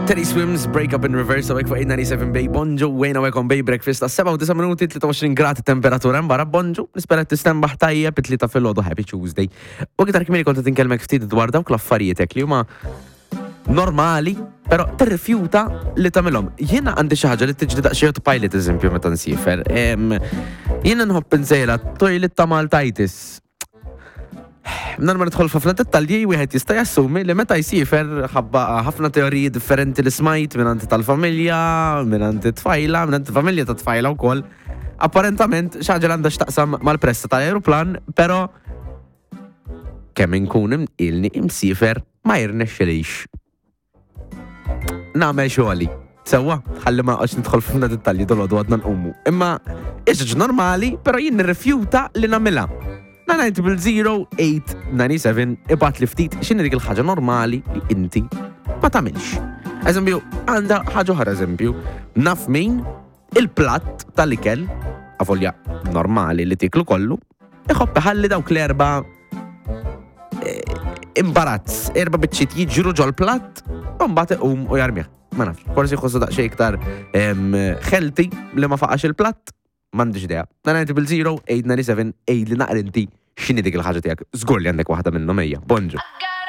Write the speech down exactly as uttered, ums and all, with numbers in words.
Teddy Swims, Break Up in Reverse, għawek fuq ninety-seven Bay Bonġu, għajna għawek on Bay Breakfast, għas seba u disa minuti, tlieta gradi temperatura, mbara Bonġu, nispera t-istembaħ tajja, pitlita fil-lodu, Happy Tuesday. U għitar kimini konta tinkelmek ftit dwar dawk l-affarietek li huma normali, pero t-rifjuta li tamilom. Jena għandi xaħġa li t-ġdi daqxie autopilot, eżempju, meta nsifer. Jena nħobb nżejla, toilet ta' Maltajtis. Mnar ma nidħol ħafna dettalji wieħed jista' jassumi li meta jsifer ħabba ħafna teoriji differenti li smajt minn tal-familja, minn tfajla, minn familja ta' tfajla wkoll. Apparentament xi ħaġa għandha x'taqsam mal-presta tal-ajruplan, però kemm inkun ilni imsifer ma jirnexxilix. Nagħmel xogħli. Sewwa, ħalli ma għax nidħol f'ħafna dettalji dolodu għadna nqumu. Imma iġġ normali, però jien nirrifjuta li nagħmilha. nine zero zero eight nine seven ibat li ftit x'inhi dik il-ħaġa normali li inti ma tagħmilx. Eżempju, għandha ħaġa oħra eżempju, naf min il-platt tal-ikel avolja normali li tiklu kollu, iħobb ħalli dawk l-erba imbarazz, erba biċċiet jiġru ġol platt, u mbagħad iqum u jarmih. Ma nafx, forsi jħossu daqsxejn iktar healthy li ma faqax il-platt, m'għandix idea. nine zero zero eight nine seven eight li naqrinti x'inhi dik il-ħaġa tiegħek. Żgur li għandek waħda minnhom hija. Bonġu.